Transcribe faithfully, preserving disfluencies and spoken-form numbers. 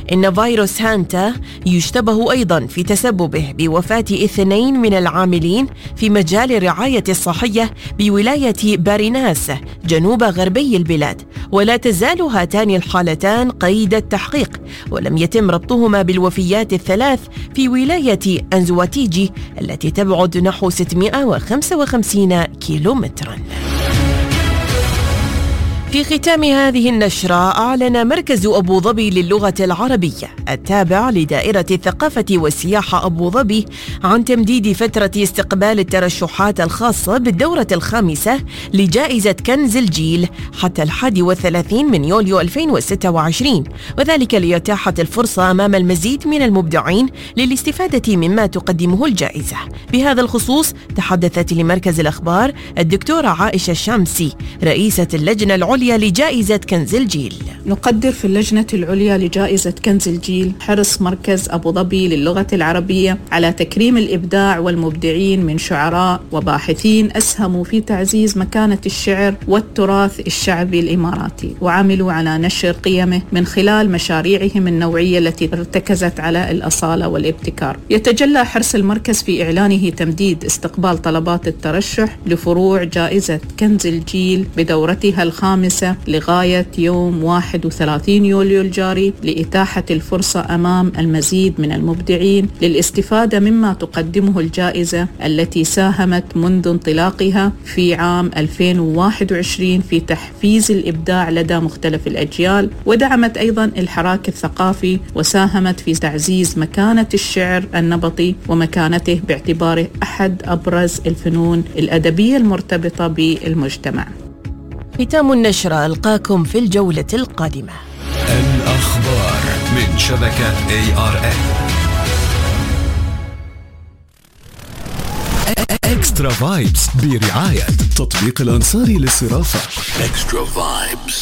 إن فيروس هانتا يشتبه أيضاً في تسببه بوفاة اثنين من العاملين في مجال الرعاية الصحية بولاية باريناس جنوب غربي البلاد، ولا تزال هاتان الحالتان قيد التحقيق، ولم يتم ربطهما بالوفيات الثلاث في ولاية أنزواتيجي التي تبعد نحو ستمائة وخمسة وخمسين كيلومتراً. في ختام هذه النشرة، أعلن مركز أبو ظبي للغة العربية التابع لدائرة الثقافة والسياحة أبو ظبي عن تمديد فترة استقبال الترشحات الخاصة بالدورة الخامسة لجائزة كنز الجيل حتى الحادي والثلاثين من يوليو ألفين وستة وعشرين، وذلك لإتاحة الفرصة أمام المزيد من المبدعين للاستفادة مما تقدمه الجائزة. بهذا الخصوص تحدثت لمركز الأخبار الدكتورة عائشة الشامسي رئيسة اللجنة العليا لجائزة كنز الجيل. نقدر في اللجنة العليا لجائزة كنز الجيل حرص مركز أبو ظبي للغة العربية على تكريم الإبداع والمبدعين من شعراء وباحثين أسهموا في تعزيز مكانة الشعر والتراث الشعبي الإماراتي، وعملوا على نشر قيمه من خلال مشاريعهم النوعية التي ارتكزت على الأصالة والابتكار. يتجلى حرص المركز في إعلانه تمديد استقبال طلبات الترشح لفروع جائزة كنز الجيل بدورتها الخامسة لغاية يوم واحد وثلاثين يوليو الجاري لإتاحة الفرصة أمام المزيد من المبدعين للاستفادة مما تقدمه الجائزة التي ساهمت منذ انطلاقها في عام ألفين وواحد وعشرين في تحفيز الإبداع لدى مختلف الأجيال، ودعمت أيضا الحراك الثقافي وساهمت في تعزيز مكانة الشعر النبطي ومكانته باعتباره أحد أبرز الفنون الأدبية المرتبطة بالمجتمع. ختام النشرة، ألقاكم في الجولة القادمة. الأخبار من شبكة إيه آر إن. إكسترا فايبس برعاية تطبيق الأنصاري للصرافة. إكسترا فايبس.